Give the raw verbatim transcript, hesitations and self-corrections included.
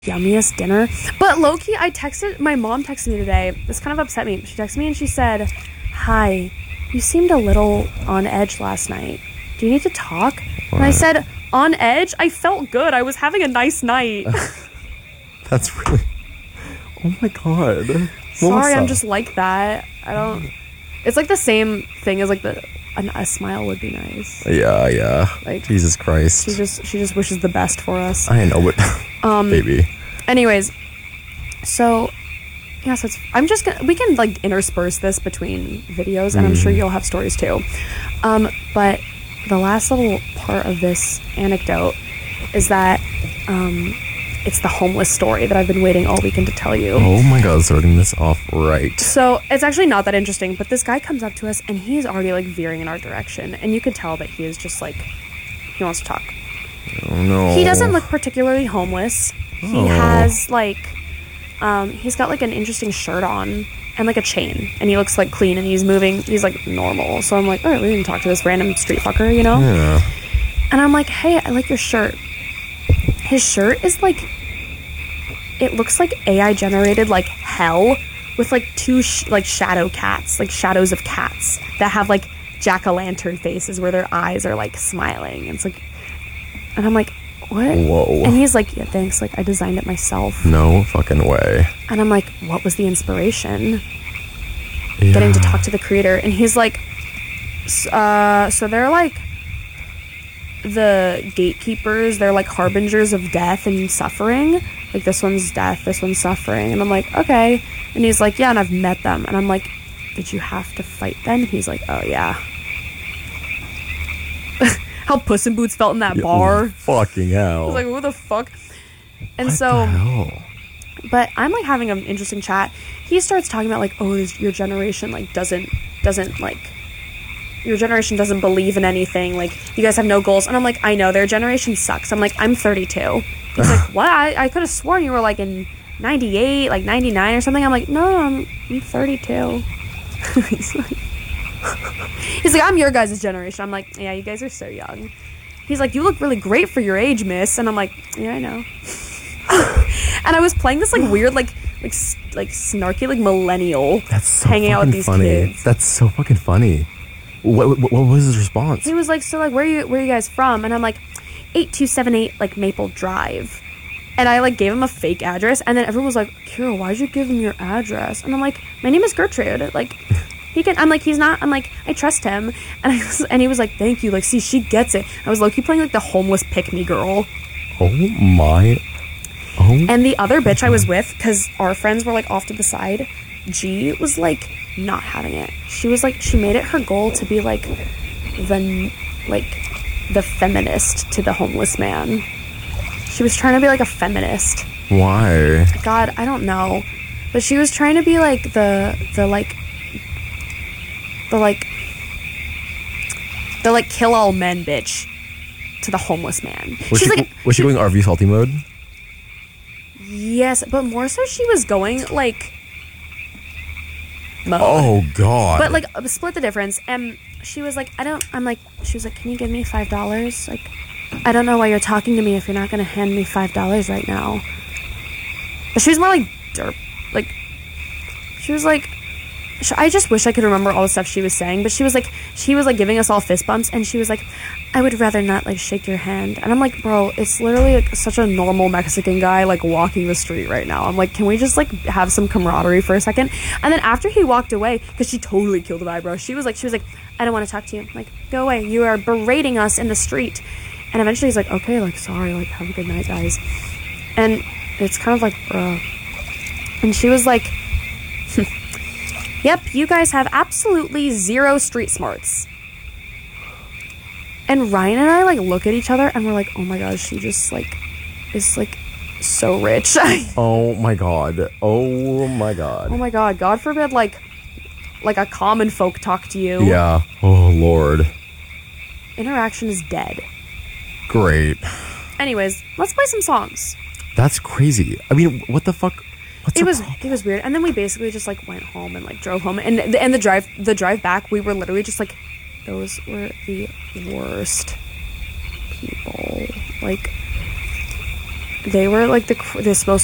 yummiest dinner. But low-key, I texted, my mom texted me today. This kind of upset me. She texted me and she said, hi, you seemed a little on edge last night. Do you need to talk? What? And I said, on edge? I felt good. I was having a nice night. That's really... Oh my god. Sorry, I'm just like that. I don't... It's like the same thing as like the... A, a smile would be nice. Yeah, yeah. Like, Jesus Christ. She just she just wishes the best for us. I know, but um, baby. Anyways, so yeah, so it's, I'm just gonna we can like intersperse this between videos, and mm. I'm sure you'll have stories too. Um, but the last little part of this anecdote is that um, it's the homeless story that I've been waiting all weekend to tell you. Oh my god, starting this off right. So it's actually not that interesting, but this guy comes up to us and he's already like veering in our direction, and you could tell that he is just like, he wants to talk. Oh no. He doesn't look particularly homeless. Oh. He has like, um, he's got like an interesting shirt on and like a chain, and he looks like clean, and he's moving, he's like normal. So I'm like, all right, we can talk to this random street fucker, you know? Yeah. And I'm like, hey, I like your shirt. His shirt is like, it looks like A I generated like hell with like two sh- like shadow cats, like shadows of cats that have like jack-o'-lantern faces where their eyes are like smiling. And it's like, and I'm like, what? Whoa. And he's like, yeah, thanks. Like, I designed it myself. No fucking way. And I'm like, what was the inspiration? Yeah. Getting to talk to the creator. And he's like, uh, so they're like, the gatekeepers, they're like harbingers of death and suffering. Like, this one's death, this one's suffering. And I'm like, okay. And he's like, yeah, and I've met them. And I'm like, did you have to fight them? He's like, oh yeah. How Puss in Boots felt in that Yo, bar. Fucking hell. I was like, who the fuck? And what so the hell? But I'm like having an interesting chat. He starts talking about like, oh, this, your generation like doesn't doesn't like your generation doesn't believe in anything, like you guys have no goals. And I'm like, I know, their generation sucks. I'm like, I'm thirty-two. He's like, what? I, I could have sworn you were like in ninety-eight, like ninety-nine or something. I'm like, no, I'm, I'm thirty-two. He's like, he's like, I'm your guys' generation. I'm like, yeah, you guys are so young. He's like, you look really great for your age, miss. And I'm like, yeah, I know. And I was playing this like weird, like like like snarky, like millennial. That's so hanging out with these funny. kids. That's so fucking funny. What, what what was his response? He was like, so like, where are you where are you guys from? And I'm like, eight two seven eight like Maple Drive. And I like gave him a fake address, and then everyone was like, Kira, why'd you give him your address? And I'm like, my name is Gertrude. Like, he can. I'm like, he's not. I'm like, I trust him. And I was, and he was like, thank you. Like, see, she gets it. I was low-key playing like the homeless pick me girl. Oh my. Oh. And the other bitch I was with, because our friends were like off to the side, G was like not having it. She was like, she made it her goal to be like the like the feminist to the homeless man. She was trying to be like a feminist. Why? God, I don't know. But she was trying to be like the the like the like the like kill all men bitch to the homeless man. Was She's she, like, was she going R V salty mode? Yes, but more so she was going like mode. Oh god. But like split the difference. And she was like, I don't I'm like she was like, can you give me five dollars? Like, I don't know why you're talking to me if you're not gonna hand me five dollars right now. But she was more like derp. Like, she was like, I just wish I could remember all the stuff she was saying, but she was like, she was like giving us all fist bumps, and she was like, I would rather not like shake your hand. And I'm like, bro, it's literally like such a normal Mexican guy like walking the street right now. I'm like, can we just like have some camaraderie for a second? And then after he walked away, because she totally killed the vibe, bro, she was like, she was like, I don't want to talk to you. I'm like, go away. You are berating us in the street. And eventually he's like, okay, like, sorry, like, have a good night, guys. And it's kind of like, bro. And she was like, yep, you guys have absolutely zero street smarts. And Ryan and I like look at each other and we're like, oh my gosh, she just like is like so rich. Oh my god. Oh my god. Oh my god. God forbid like like a common folk talk to you. Yeah. Oh lord. Interaction is dead. Great. Anyways, let's play some songs. That's crazy. I mean, what the fuck? What's it was problem? it was weird. And then we basically just like went home and like drove home. And the, and the drive the drive back, we were literally just like, those were the worst people. Like, they were like the cr- they're supposed